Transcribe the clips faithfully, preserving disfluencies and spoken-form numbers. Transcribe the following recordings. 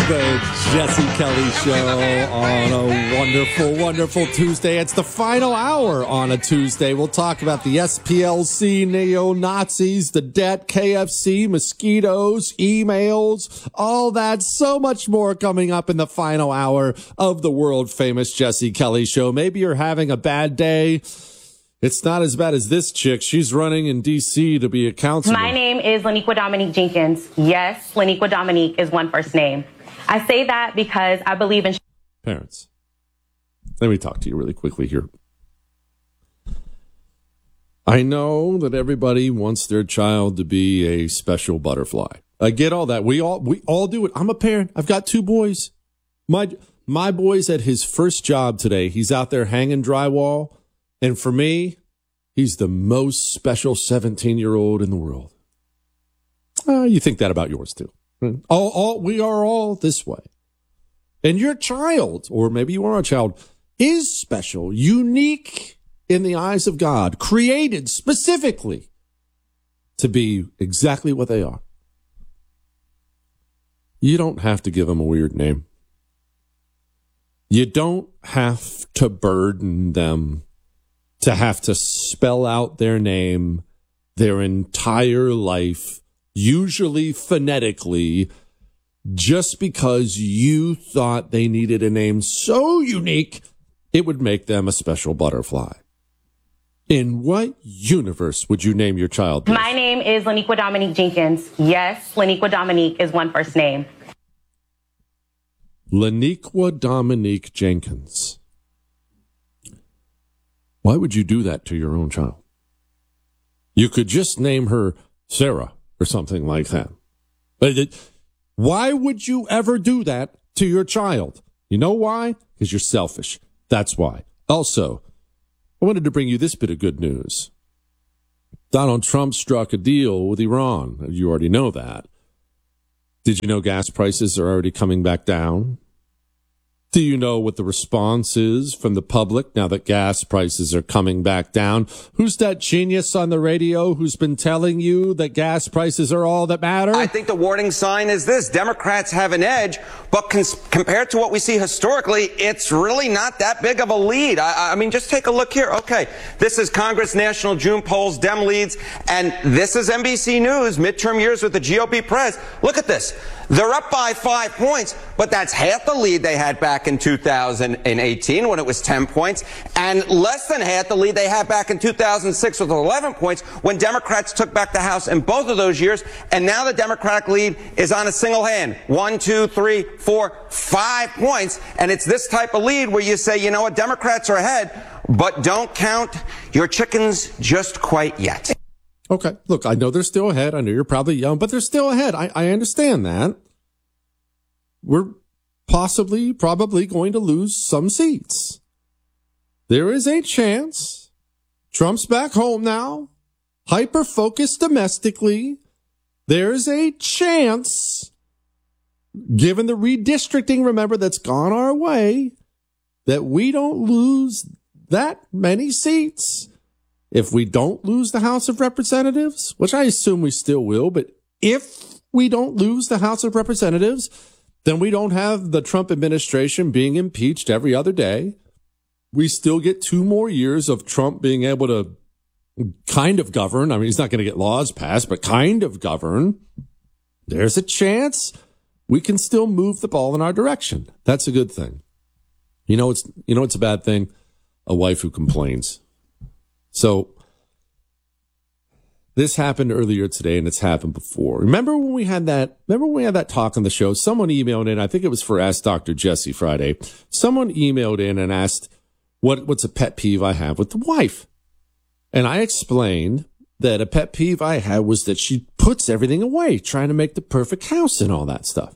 The Jesse Kelly Show on a wonderful, wonderful Tuesday. It's the final hour on a Tuesday. We'll talk about the S P L C, neo-Nazis, the debt, K F C, mosquitoes, emails, all that, so much more coming up in the final hour of the world-famous Jesse Kelly Show. Maybe you're having a bad day. It's not as bad as this chick. She's running in D C to be a counselor. My name is Laniqua Dominique Jenkins. Yes, Laniqua Dominique is one first name. I say that because I believe in... Parents, let me talk to you really quickly here. I know that everybody wants their child to be a special butterfly. I get all that. We all we all do it. I'm a parent. I've got two boys. My my boy's at his first job today. He's out there hanging drywall. And for me, he's the most special seventeen-year-old in the world. Uh, you think that about yours, too. All, all, we are all this way. And your child, or maybe you are a child, is special, unique in the eyes of God, created specifically to be exactly what they are. You don't have to give them a weird name. You don't have to burden them to have to spell out their name their entire life, usually phonetically, just because you thought they needed a name so unique it would make them a special butterfly. In what universe would you name your child this? My name is Laniqua Dominique Jenkins. Yes, Laniqua Dominique is one first name. Laniqua Dominique Jenkins. Why would you do that to your own child? You could just name her Sarah or something like that. But it, why would you ever do that to your child? You know why? Because you're selfish. That's why. Also, I wanted to bring you this bit of good news. Donald Trump struck a deal with Iran. You already know that. Did you know gas prices are already coming back down? Do you know what the response is from the public now that gas prices are coming back down? Who's that genius on the radio who's been telling you that gas prices are all that matter? I think the warning sign is this. Democrats have an edge, but cons- compared to what we see historically, it's really not that big of a lead. I, I mean, just take a look here. Okay, this is Congress National June polls, Dem leads, and this is N B C News, midterm years with the G O P press. Look at this. They're up by five points, but that's half the lead they had back in two thousand eighteen when it was ten points, and less than half the lead they had back in two thousand six with eleven points when Democrats took back the House in both of those years. And now the Democratic lead is on a single hand. One, two, three, four, five points. And it's this type of lead where you say, you know what, Democrats are ahead, but don't count your chickens just quite yet. Okay, look, I know they're still ahead. I know you're probably young, but they're still ahead. I, I understand that. We're possibly, probably going to lose some seats. There is a chance. Trump's back home now, hyper-focused domestically. There's a chance, given the redistricting, remember, that's gone our way, that we don't lose that many seats. If we don't lose the House of Representatives, which I assume we still will, but if we don't lose the House of Representatives, then we don't have the Trump administration being impeached every other day. We still get two more years of Trump being able to kind of govern. I mean, he's not going to get laws passed, but kind of govern. There's a chance we can still move the ball in our direction. That's a good thing. You know, it's, you know, it's a bad thing. A wife who complains. So this happened earlier today, and it's happened before. Remember when we had that, remember when we had that talk on the show? Someone emailed in, I think it was for Ask Doctor Jesse Friday. Someone emailed in and asked, what, what's a pet peeve I have with the wife? And I explained that a pet peeve I had was that she puts everything away, trying to make the perfect house and all that stuff.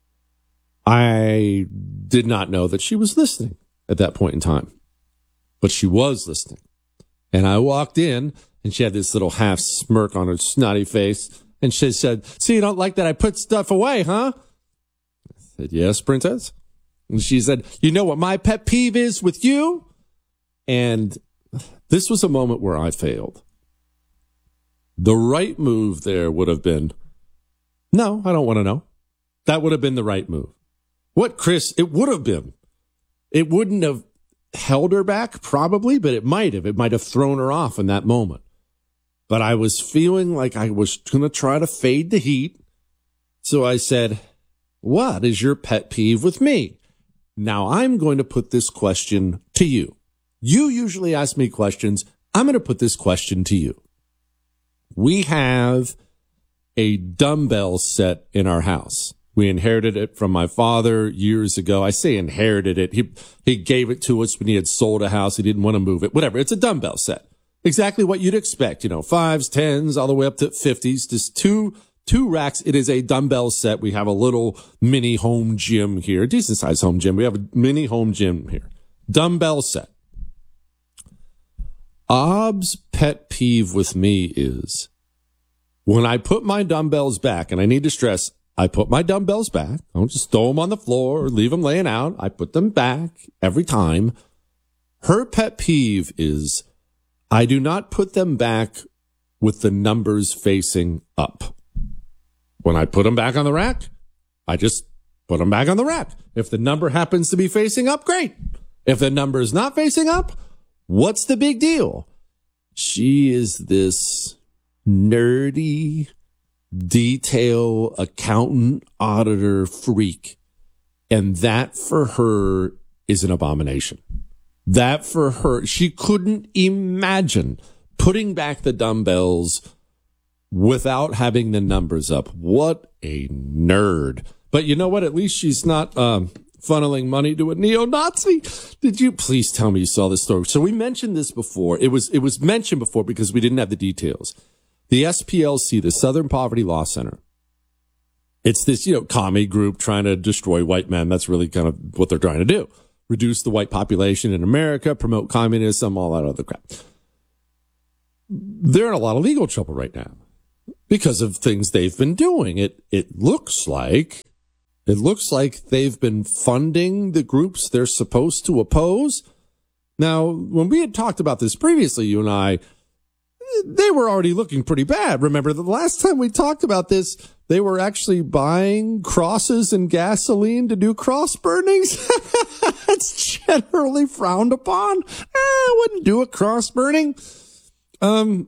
I did not know that she was listening at that point in time, but she was listening. And I walked in, and she had this little half smirk on her snotty face. And she said, "See, you don't like that I put stuff away, huh?" I said, "Yes, princess." And she said, "You know what my pet peeve is with you?" And this was a moment where I failed. The right move there would have been, no, I don't want to know. That would have been the right move. What, Chris? It would have been. It wouldn't have held her back, probably, but it might have. It might have thrown her off in that moment. But I was feeling like I was going to try to fade the heat. So I said, what is your pet peeve with me? Now I'm going to put this question to you. You usually ask me questions. I'm going to put this question to you. We have a dumbbell set in our house. We inherited it from my father years ago. I say inherited it. He, he gave it to us when he had sold a house. He didn't want to move it. Whatever. It's a dumbbell set. Exactly what you'd expect. You know, fives, tens, all the way up to fifties. Just two, two racks. It is a dumbbell set. We have a little mini home gym here, a decent sized home gym. We have a mini home gym here. Dumbbell set. Ob's pet peeve with me is when I put my dumbbells back, and I need to stress, I put my dumbbells back. I don't just throw them on the floor or leave them laying out. I put them back every time. Her pet peeve is I do not put them back with the numbers facing up. When I put them back on the rack, I just put them back on the rack. If the number happens to be facing up, great. If the number is not facing up, what's the big deal? She is this nerdy detail accountant auditor freak. And that for her is an abomination. That for her, she couldn't imagine putting back the dumbbells without having the numbers up. What a nerd. But you know what? At least she's not um, funneling money to a neo-Nazi. Did you please tell me you saw this story? So we mentioned this before. It was, it was mentioned before because we didn't have the details. The S P L C, the Southern Poverty Law Center, it's this, you know, commie group trying to destroy white men. That's really kind of what they're trying to do. Reduce the white population in America, promote communism, all that other crap. They're in a lot of legal trouble right now because of things they've been doing. It, it looks like, it looks like they've been funding the groups they're supposed to oppose. Now, when we had talked about this previously, you and I, they were already looking pretty bad. Remember, the last time we talked about this, they were actually buying crosses and gasoline to do cross burnings. It's generally frowned upon. Eh, I wouldn't do a cross burning. Um,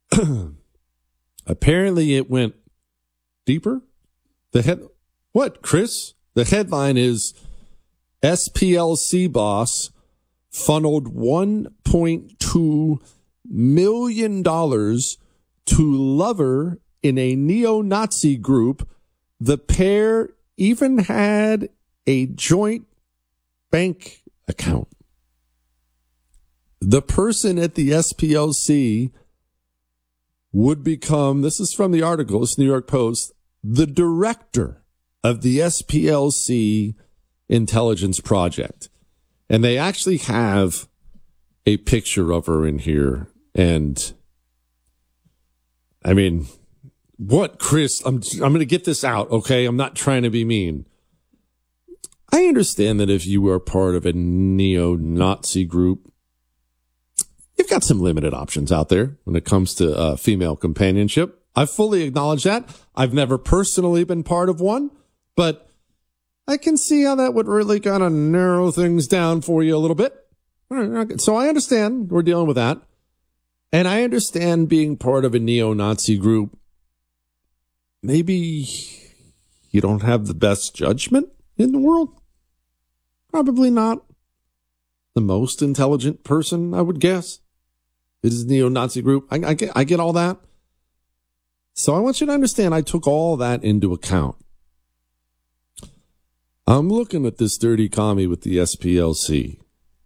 apparently it went deeper. The head, what, Chris? The headline is S P L C boss funneled one point two million dollars to lover in a neo-Nazi group. The pair even had a joint bank account. The person at the S P L C would become, this is from the article, it's New York Post, the director of the S P L C intelligence project. And they actually have a picture of her in here. And I mean, what, Chris? I'm I'm going to get this out, okay? I'm not trying to be mean. I understand that if you are part of a neo-Nazi group, you've got some limited options out there when it comes to uh, female companionship. I fully acknowledge that. I've never personally been part of one, but I can see how that would really kind of narrow things down for you a little bit. So I understand we're dealing with that. And I understand being part of a neo-Nazi group. Maybe you don't have the best judgment in the world. Probably not the most intelligent person, I would guess. It is a neo-Nazi group. I, I, get, I get all that. So I want you to understand I took all that into account. I'm looking at this dirty commie with the S P L C.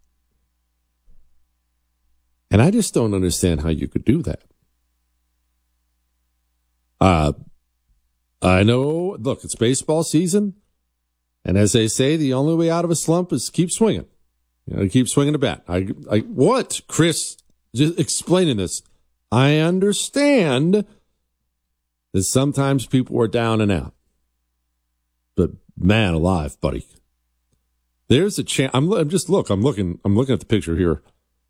And I just don't understand how you could do that. Uh, I know, look, it's baseball season. And as they say, the only way out of a slump is keep swinging. You know, keep swinging the bat. I, I, what, Chris? Just explaining this. I understand that sometimes people are down and out. But man alive, buddy. There's a chance. I'm, I'm just, look, I'm looking, I'm looking at the picture here.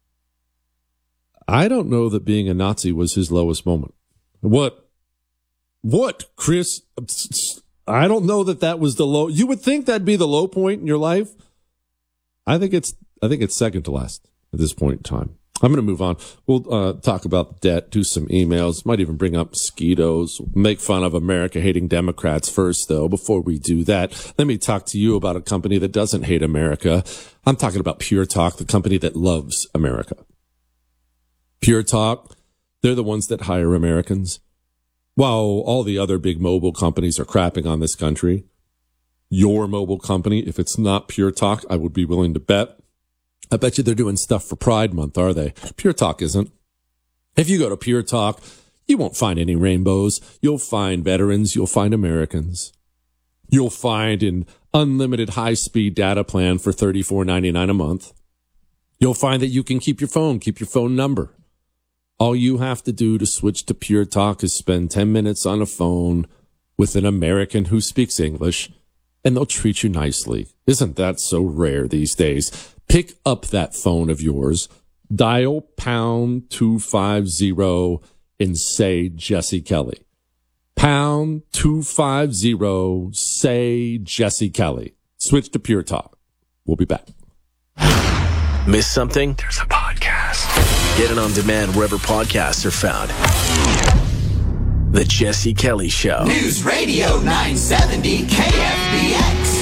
I don't know that being a Nazi was his lowest moment. What? What, Chris? I don't know that that was the low. You would think that'd be the low point in your life. I think it's, I think it's second to last at this point in time. I'm going to move on. We'll uh, talk about debt, do some emails, might even bring up mosquitoes, make fun of America-hating Democrats first, though. Before we do that, let me talk to you about a company that doesn't hate America. I'm talking about Pure Talk, the company that loves America. Pure Talk, they're the ones that hire Americans. While all the other big mobile companies are crapping on this country, your mobile company, if it's not Pure Talk, I would be willing to bet. I bet you they're doing stuff for Pride Month, are they? Pure Talk isn't. If you go to Pure Talk, you won't find any rainbows. You'll find veterans. You'll find Americans. You'll find an unlimited high-speed data plan for thirty-four ninety-nine a month. You'll find that you can keep your phone, keep your phone number. All you have to do to switch to Pure Talk is spend ten minutes on a phone with an American who speaks English, and they'll treat you nicely. Isn't that so rare these days? Pick up that phone of yours, dial pound two five zero, and say Jesse Kelly. Pound two five zero, say Jesse Kelly. Switch to Pure Talk. We'll be back. Miss something? There's a podcast. Get it on demand wherever podcasts are found. The Jesse Kelly Show. News Radio nine seventy K F B X.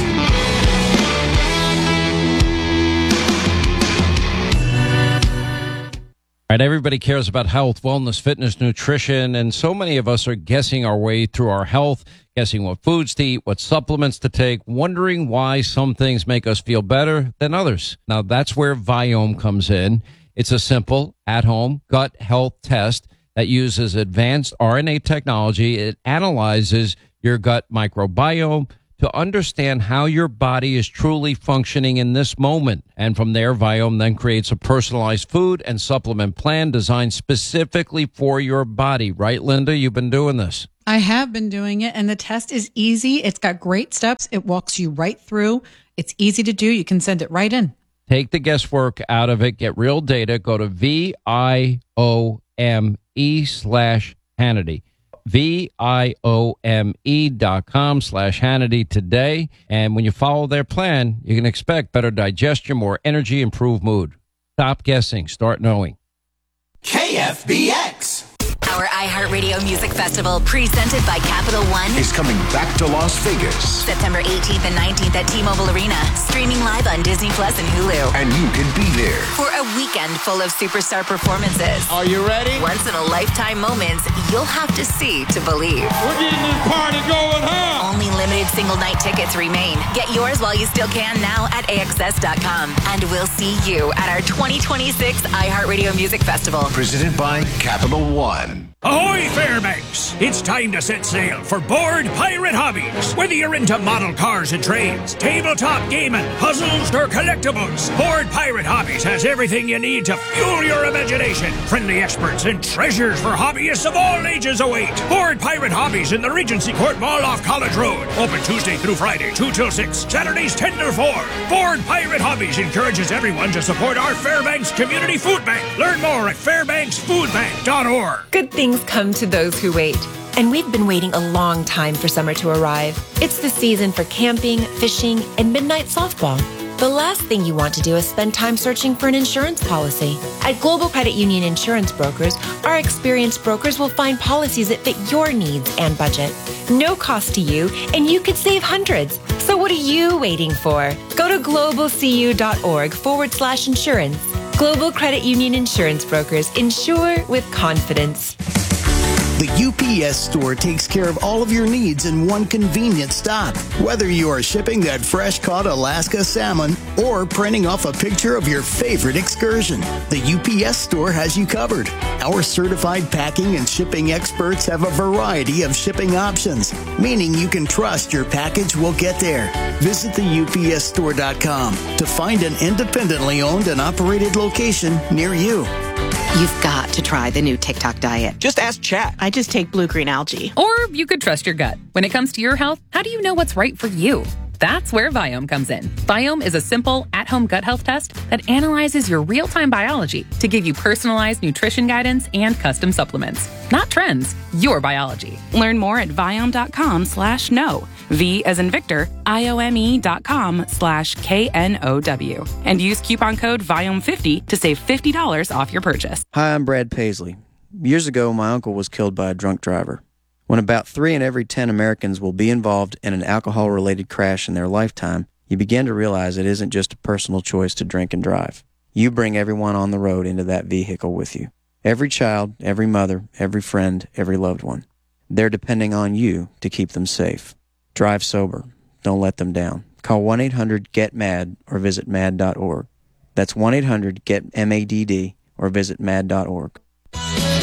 All right, everybody cares about health, wellness, fitness, nutrition, and so many of us are guessing our way through our health, guessing what foods to eat, what supplements to take, wondering why some things make us feel better than others. Now, that's where Viome comes in. It's a simple, at-home gut health test that uses advanced R N A technology. It analyzes your gut microbiome to understand how your body is truly functioning in this moment. And from there, Viome then creates a personalized food and supplement plan designed specifically for your body. Right, Linda? You've been doing this. I have been doing it, and the test is easy. It's got great steps. It walks you right through. It's easy to do. You can send it right in. Take the guesswork out of it. Get real data. Go to V I O M E slash Hannity. V I O M E dot com slash Hannity today. And when you follow their plan, you can expect better digestion, more energy, improved mood. Stop guessing. Start knowing. K F B X. Our iHeartRadio Music Festival, presented by Capital One, is coming back to Las Vegas. September eighteenth and nineteenth at T-Mobile Arena. Streaming live on Disney Plus and Hulu. And you can be there for a weekend full of superstar performances. Are you ready? Once-in-a-lifetime moments you'll have to see to believe. We're getting this party going, huh? Only limited single-night tickets remain. Get yours while you still can now at A X S dot com. And we'll see you at our twenty twenty-six iHeartRadio Music Festival. Presented by Capital One. Ahoy, Fairbanks! It's time to set sail for Board Pirate Hobbies. Whether you're into model cars and trains, tabletop gaming, puzzles, or collectibles, Board Pirate Hobbies has everything you need to fuel your imagination. Friendly experts and treasures for hobbyists of all ages await. Board Pirate Hobbies in the Regency Court Mall off College Road. Open Tuesday through Friday, two till six. Saturdays, ten to four. Board Pirate Hobbies encourages everyone to support our Fairbanks Community Food Bank. Learn more at fairbanks food bank dot org. Good things come to those who wait. And we've been waiting a long time for summer to arrive. It's the season for camping, fishing, and midnight softball. The last thing you want to do is spend time searching for an insurance policy. At Global Credit Union Insurance Brokers, our experienced brokers will find policies that fit your needs and budget. No cost to you, and you could save hundreds. So what are you waiting for? Go to globalcu.org forward slash insurance. Global Credit Union Insurance Brokers. Insure with confidence. The U P S store takes care of all of your needs in one convenient stop. Whether you are shipping that fresh-caught Alaska salmon or printing off a picture of your favorite excursion, the U P S store has you covered. Our certified packing and shipping experts have a variety of shipping options, meaning you can trust your package will get there. Visit the U P S store dot com to find an independently owned and operated location near you. You've got to try the new TikTok diet. Just ask Chat. I just take blue-green algae. Or you could trust your gut. When it comes to your health, how do you know what's right for you? That's where Viome comes in. Viome is a simple, at-home gut health test that analyzes your real-time biology to give you personalized nutrition guidance and custom supplements. Not trends, your biology. Learn more at Viome dot com slash no. V as in Victor, I-O-M-E dot com slash K N O W. And use coupon code V I O M fifty to save fifty dollars off your purchase. Hi, I'm Brad Paisley. Years ago, my uncle was killed by a drunk driver. When about three in every ten Americans will be involved in an alcohol-related crash in their lifetime, you begin to realize it isn't just a personal choice to drink and drive. You bring everyone on the road into that vehicle with you. Every child, every mother, every friend, every loved one. They're depending on you to keep them safe. Drive sober. Don't let them down. Call one eight hundred get mad or visit mad dot org. That's one eight hundred get M A D D or visit mad dot org.